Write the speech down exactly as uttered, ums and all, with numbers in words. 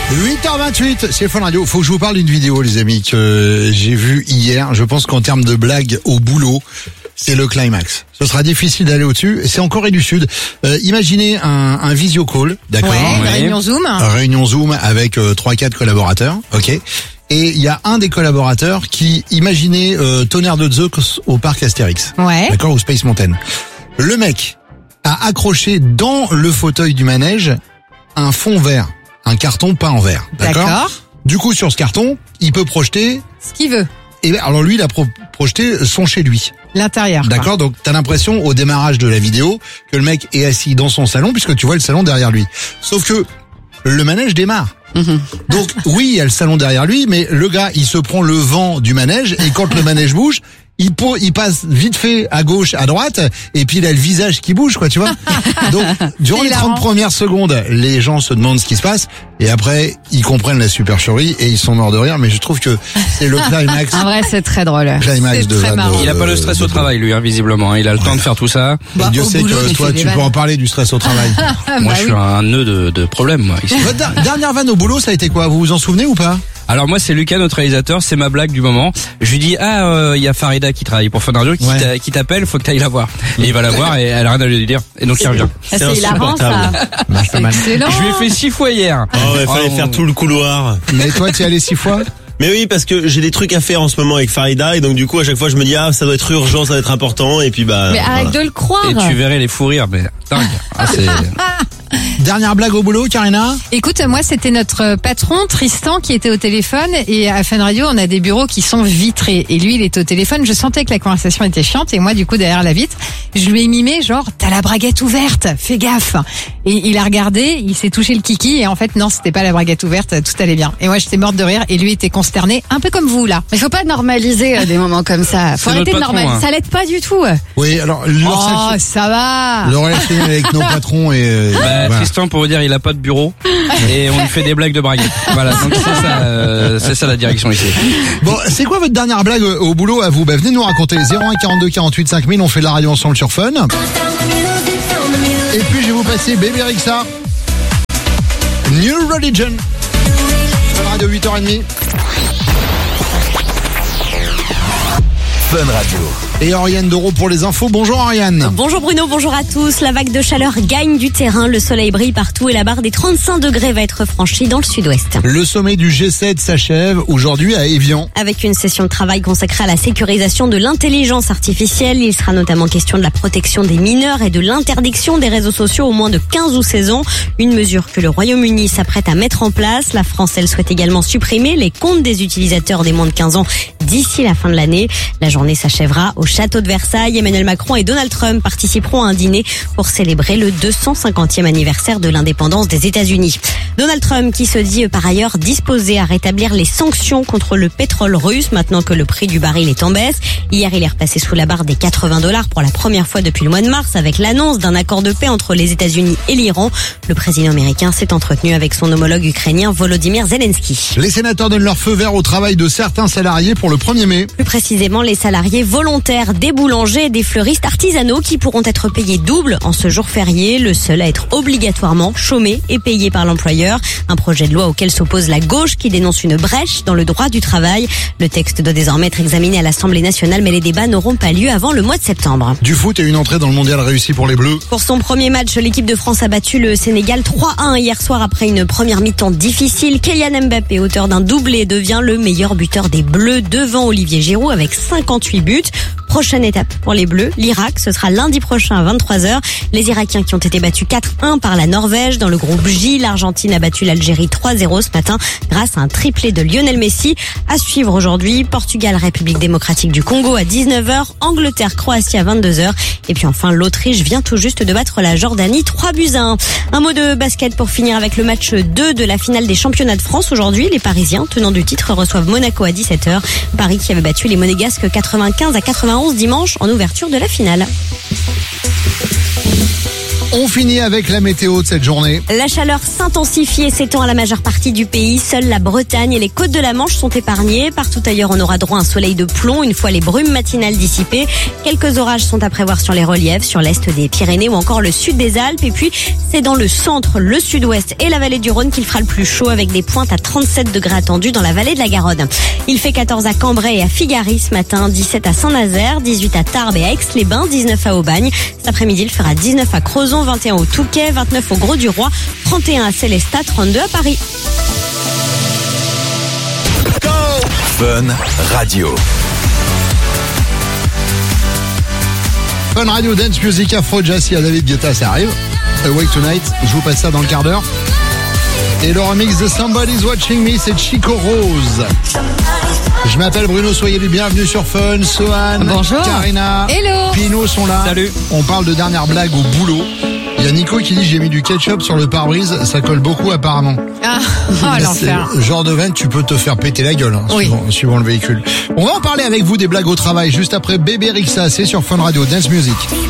huit heures vingt-huit, c'est Fun Radio. Faut que je vous parle d'une vidéo, les amis, que j'ai vue hier. Je pense qu'en termes de blagues au boulot, c'est le climax. Ce sera difficile d'aller au-dessus. C'est en Corée du Sud. Euh, imaginez un, un visio call, d'accord? Ouais, une Ouais. réunion Zoom. Une réunion Zoom avec euh, trois quatre collaborateurs, ok. Et il y a un des collaborateurs qui imaginait euh, Tonnerre de Zeus au parc Astérix, Ouais. d'accord, au Space Mountain. Le mec a accroché dans le fauteuil du manège un fond vert, un carton peint en vert, d'accord. D'accord. Du coup, sur ce carton, il peut projeter. Ce qu'il veut. Et ben, alors lui, il a pro- projeté son chez lui. L'intérieur. quoi. D'accord, donc t'as l'impression au démarrage de la vidéo que le mec est assis dans son salon puisque tu vois le salon derrière lui. Sauf que le manège démarre. Mhm. Donc oui, il y a le salon derrière lui, mais le gars, il se prend le vent du manège et quand le manège bouge, il, pour, il passe vite fait à gauche, à droite, et puis il a le visage qui bouge, quoi, tu vois. Donc durant C'est les trente hilarant. premières secondes, les gens se demandent ce qui se passe et après ils comprennent la supercherie et ils sont morts de rire. Mais je trouve que c'est le climax. En vrai, c'est très drôle. Climax C'est de très vanne, marrant. euh, Il a pas le stress au travail, lui, hein, visiblement. hein. Il a le temps de faire tout ça. Bah, Dieu au sait boulot, que il toi, fait des tu peux vannes. en parler du stress au travail. Ah, Moi, bah je oui. suis un nœud de, de problème, moi. ici. Votre der- dernière vanne au boulot, ça a été quoi? Vous vous en souvenez ou pas? Alors moi, c'est Lucas, notre réalisateur. C'est ma blague du moment. Je lui dis, ah, euh, il y a Farida qui travaille pour Fun Radio, qui Ouais. t'a- qui t'appelle, faut que t'ailles la voir. Et il va la voir et elle a rien à lui dire. Et donc il revient. Ah, c'est hilarant, ça. C'est excellent. Je lui ai fait six fois hier. Oh, il fallait Oh, faire tout le couloir. Mais toi, tu y es allé six fois? Mais oui, parce que j'ai des trucs à faire en ce moment avec Farida et donc du coup à chaque fois je me dis ah ça doit être urgent, ça doit être important et puis bah. Mais arrête voilà. de le croire. Et tu verrais les fous rires, mais dingue. Ah, c'est... Dernière blague au boulot, Karina? Écoute, moi, c'était notre patron, Tristan, qui était au téléphone. Et à Fun Radio, on a des bureaux qui sont vitrés. Et lui, il était au téléphone. Je sentais que la conversation était chiante. Et moi, du coup, derrière la vitre, je lui ai mimé, genre, t'as la braguette ouverte, fais gaffe. Et il a regardé, il s'est touché le kiki. Et en fait, non, c'était pas la braguette ouverte, tout allait bien. Et moi, j'étais morte de rire. Et lui était consterné, un peu comme vous, là. Mais faut pas normaliser euh, des moments comme ça. Faut C'est arrêter de notre patron, normaliser. hein. Ça l'aide pas du tout. Oui, alors, le, Oh, ça va. le relationnel avec nos patrons et, euh, Bah, voilà. Tristan, pour vous dire, il a pas de bureau et on lui fait des blagues de braguette. Voilà, donc c'est ça, euh, c'est ça la direction ici. Bon, c'est quoi votre dernière blague au boulot à vous? Bah, venez nous raconter. zéro un quarante-deux quarante-huit cinq mille, on fait de la radio ensemble sur Fun. Et puis, je vais vous passer Bébé Rexha. New Religion. Fun Radio, huit heures trente. Fun Radio. Et Oriane Doro pour les infos. Bonjour Oriane. Bonjour Bruno, bonjour à tous. La vague de chaleur gagne du terrain, le soleil brille partout et la barre des trente-cinq degrés va être franchie dans le sud-ouest. Le sommet du G sept s'achève aujourd'hui à Évian. Avec une session de travail consacrée à la sécurisation de l'intelligence artificielle, il sera notamment question de la protection des mineurs et de l'interdiction des réseaux sociaux aux moins de quinze ou seize ans. Une mesure que le Royaume-Uni s'apprête à mettre en place. La France, elle souhaite également supprimer les comptes des utilisateurs des moins de quinze ans d'ici la fin de l'année. La journée s'achèvera au château de Versailles. Emmanuel Macron et Donald Trump participeront à un dîner pour célébrer le deux cent cinquantième anniversaire de l'indépendance des États-Unis. Donald Trump qui se dit par ailleurs disposé à rétablir les sanctions contre le pétrole russe maintenant que le prix du baril est en baisse. Hier, il est repassé sous la barre des quatre-vingts dollars pour la première fois depuis le mois de mars avec l'annonce d'un accord de paix entre les États-Unis et l'Iran. Le président américain s'est entretenu avec son homologue ukrainien Volodymyr Zelensky. Les sénateurs donnent leur feu vert au travail de certains salariés pour le premier mai. Plus précisément, les salariés volontaires des boulangers et des fleuristes artisanaux qui pourront être payés double en ce jour férié, le seul à être obligatoirement chômé et payé par l'employeur. Un projet de loi auquel s'oppose la gauche qui dénonce une brèche dans le droit du travail. Le texte doit désormais être examiné à l'Assemblée nationale, mais les débats n'auront pas lieu avant le mois de septembre. Du foot et une entrée dans le mondial réussie pour les Bleus. Pour son premier match, l'équipe de France a battu le Sénégal trois à un hier soir après une première mi-temps difficile. Kylian Mbappé, auteur d'un doublé, devient le meilleur buteur des Bleus devant Olivier Giroud avec cinquante-huit buts. Prochaine étape pour les Bleus, l'Irak, ce sera lundi prochain à vingt-trois heures. Les Irakiens qui ont été battus quatre un par la Norvège. Dans le groupe J, l'Argentine a battu l'Algérie trois zéro ce matin grâce à un triplé de Lionel Messi. À suivre aujourd'hui, Portugal, République démocratique du Congo à dix-neuf heures, Angleterre, Croatie à vingt-deux heures. Et puis enfin, l'Autriche vient tout juste de battre la Jordanie trois buts à un. Un mot de basket pour finir avec le match deux de la finale des championnats de France. Aujourd'hui, les Parisiens, tenants du titre, reçoivent Monaco à dix-sept heures. Paris qui avait battu les Monégasques quatre-vingt-quinze à quatre-vingt-onze dimanche en ouverture de la finale. On finit avec la météo de cette journée. La chaleur s'intensifie et s'étend à la majeure partie du pays. Seule la Bretagne et les côtes de la Manche sont épargnées. Partout ailleurs, on aura droit à un soleil de plomb une fois les brumes matinales dissipées. Quelques orages sont à prévoir sur les reliefs, sur l'est des Pyrénées ou encore le sud des Alpes. Et puis, c'est dans le centre, le sud-ouest et la vallée du Rhône qu'il fera le plus chaud avec des pointes à trente-sept degrés attendus dans la vallée de la Garonne. Il fait quatorze à Cambrai et à Figari ce matin, dix-sept à Saint-Nazaire, dix-huit à Tarbes et à Aix-les-Bains, dix-neuf à Aubagne. Cet après-midi, il fera dix-neuf à Crozon, vingt et un au Touquet, vingt-neuf au Grau-du-Roi, trente et un à Célestat, trente-deux à Paris. Fun Radio. Fun Radio, Dance Music, Afro Jazz, il y a David Guetta, ça arrive. Awake Tonight, je vous passe ça dans le quart d'heure. Et le remix de Somebody's Watching Me, c'est Chico Rose. Je m'appelle Bruno, soyez les bienvenus sur Fun. Sohan, Bonjour. Karina, Hello. Pino sont là. Salut. On parle de dernière blague au boulot. Il y a Nico qui dit j'ai mis du ketchup sur le pare-brise, ça colle beaucoup apparemment. Ah, oh, C'est l'enfer. le genre de vanne, tu peux te faire péter la gueule, hein, Oui. suivant, suivant le véhicule. On va en parler avec vous des blagues au travail juste après Bébé Rixa, c'est sur Fun Radio Dance Music.